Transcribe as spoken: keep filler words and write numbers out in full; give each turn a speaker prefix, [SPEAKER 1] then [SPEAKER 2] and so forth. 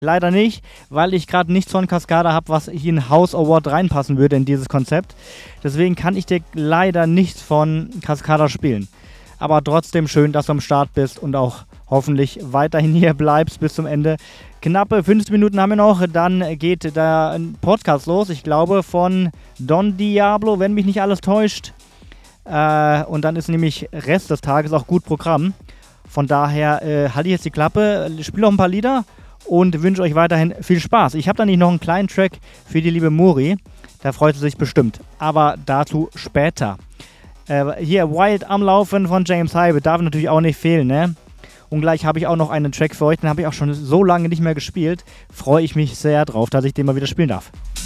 [SPEAKER 1] Leider nicht, weil ich gerade nichts von Cascada habe, was hier in House Award reinpassen würde in dieses Konzept. Deswegen kann ich dir leider nichts von Cascada spielen. Aber trotzdem schön, dass du am Start bist und auch hoffentlich weiterhin hier bleibst bis zum Ende. Knappe fünfzehn Minuten haben wir noch, dann geht der Podcast los. Ich glaube von Don Diablo, wenn mich nicht alles täuscht. Äh, und dann ist nämlich Rest des Tages auch gut Programm. Von daher äh, halte ich jetzt die Klappe, spiele noch ein paar Lieder und wünsche euch weiterhin viel Spaß. Ich habe dann nicht noch einen kleinen Track für die liebe Muri. Da freut sie sich bestimmt. Aber dazu später. Äh, hier Wild am Laufen von James Hype. Darf natürlich auch nicht fehlen, ne? Und gleich habe ich auch noch einen Track für euch. Den habe ich auch schon so lange nicht mehr gespielt. Freue ich mich sehr drauf, dass ich den mal wieder spielen darf.